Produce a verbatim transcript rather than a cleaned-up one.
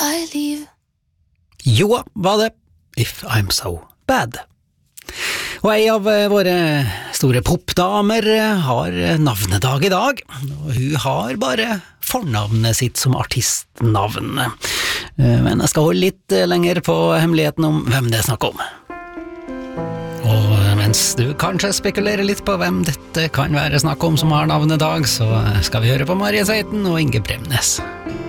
I leave. Jo, var det If I'm So Bad. Og ei av våre store popdamer har navnedag i dag, og hun har bare fornavnet sitt som artistnavn. Men jeg skal holde litt lenger på hemmeligheten om hvem det er snakk om. Og mens du kanskje spekulerer litt på hvem dette kan være snakk om som har navnedag, så skal vi høre på Marie Seiten og Inge Bremnes.